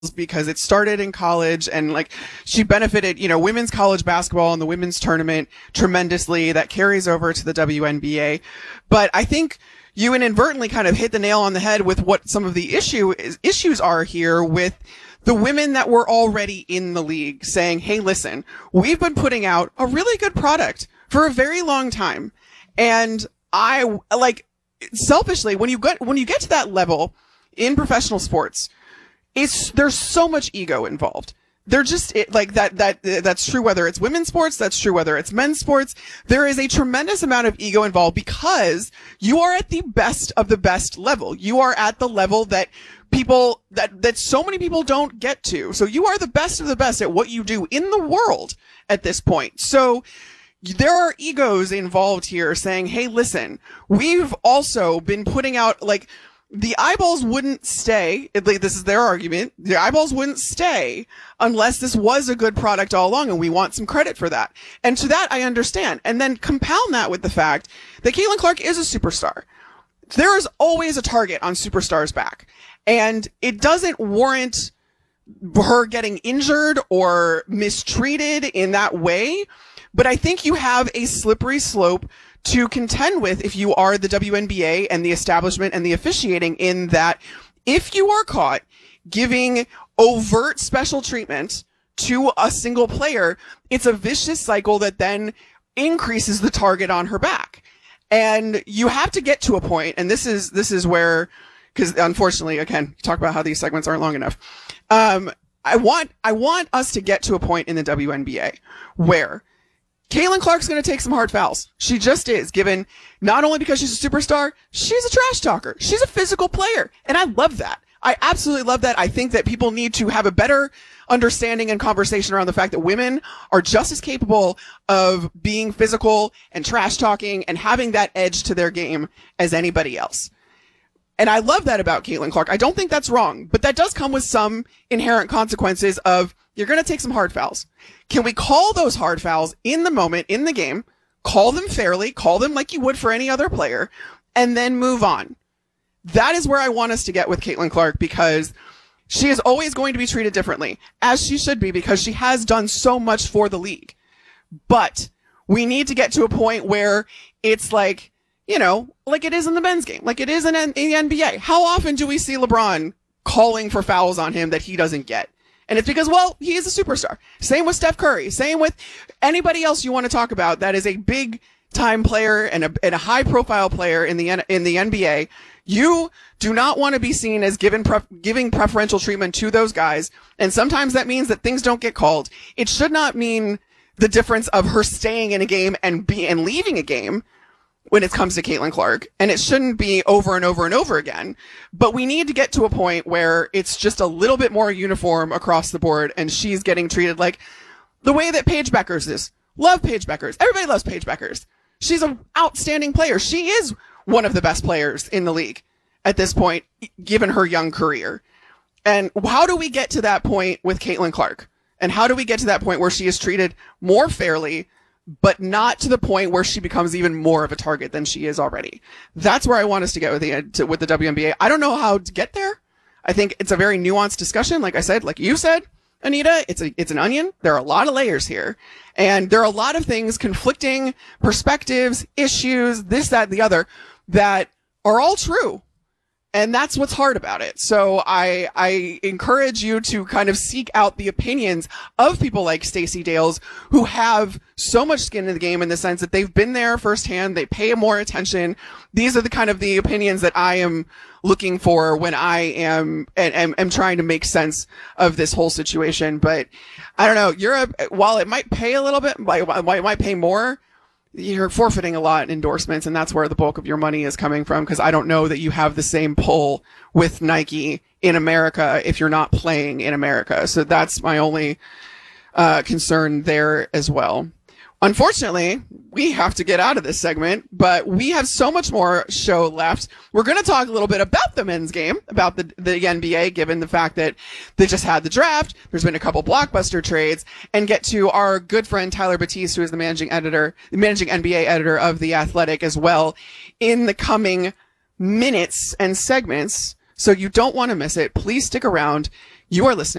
because it started in college, and like she benefited, women's college basketball and the women's tournament tremendously. That carries over to the WNBA. But I think you inadvertently kind of hit the nail on the head with what some of the issues are here with the women that were already in the league saying, hey, listen, we've been putting out a really good product for a very long time. And I like selfishly, when you get to that level in professional sports, there's so much ego involved. They're just that's true whether it's women's sports, that's true whether it's men's sports. There is a tremendous amount of ego involved because you are at the best of the best level. You are at the level that so many people don't get to. So you are the best of the best at what you do in the world at this point. So there are egos involved here saying, hey, listen, we've also been putting out, like, the eyeballs wouldn't stay. This is their argument. The eyeballs wouldn't stay unless this was a good product all along, and we want some credit for that. And to that, I understand. And then compound that with the fact that Caitlin Clark is a superstar. There is always a target on superstars' back. And it doesn't warrant her getting injured or mistreated in that way. But I think you have a slippery slope to contend with if you are the WNBA and the establishment and the officiating, in that if you are caught giving overt special treatment to a single player, it's a vicious cycle that then increases the target on her back. And you have to get to a point, and this is where, because unfortunately, again, talk about how these segments aren't long enough. I want us to get to a point in the WNBA where Caitlin Clark's going to take some hard fouls. She just is, given not only because she's a superstar, she's a trash talker. She's a physical player. And I love that. I absolutely love that. I think that people need to have a better understanding and conversation around the fact that women are just as capable of being physical and trash talking and having that edge to their game as anybody else. And I love that about Caitlin Clark. I don't think that's wrong, but that does come with some inherent consequences of, you're going to take some hard fouls. Can we call those hard fouls in the moment, in the game, call them fairly, call them like you would for any other player, and then move on? That is where I want us to get with Caitlin Clark, because she is always going to be treated differently, as she should be, because she has done so much for the league. But we need to get to a point where it's like, like it is in the men's game, like it is in the NBA. How often do we see LeBron calling for fouls on him that he doesn't get? And it's because, well, he is a superstar. Same with Steph Curry. Same with anybody else you want to talk about that is a big time player and a high profile player in the NBA. You do not want to be seen as giving preferential treatment to those guys. And sometimes that means that things don't get called. It should not mean the difference of her staying in a game and leaving a game when it comes to Caitlin Clark. And it shouldn't be over and over and over again. But we need to get to a point where it's just a little bit more uniform across the board, and she's getting treated like the way that Paige Beckers is. Love Paige Beckers. Everybody loves Paige Beckers. She's an outstanding player. She is one of the best players in the league at this point, given her young career. And how do we get to that point with Caitlin Clark? And how do we get to that point where she is treated more fairly, but not to the point where she becomes even more of a target than she is already? That's where I want us to get with the WNBA. I don't know how to get there. I think it's a very nuanced discussion. Like I said, like you said, Anita, it's an onion. There are a lot of layers here, and there are a lot of things, conflicting perspectives, issues, this, that, the other, that are all true. And that's what's hard about it. So I encourage you to kind of seek out the opinions of people like Stacey Dales, who have so much skin in the game in the sense that they've been there firsthand. They pay more attention. These are the kind of the opinions that I am looking for when I am trying to make sense of this whole situation. But I don't know, while it might pay a little bit, it might pay more, you're forfeiting a lot in endorsements, and that's where the bulk of your money is coming from, because I don't know that you have the same pull with Nike in America if you're not playing in America. So that's my only concern there as well. Unfortunately, we have to get out of this segment, but we have so much more show left. We're going to talk a little bit about the men's game, about the NBA, given the fact that they just had the draft. There's been a couple blockbuster trades, and get to our good friend Tyler Batiste, who is the managing NBA editor of The Athletic as well, in the coming minutes and segments. So you don't want to miss it. Please stick around. You are listening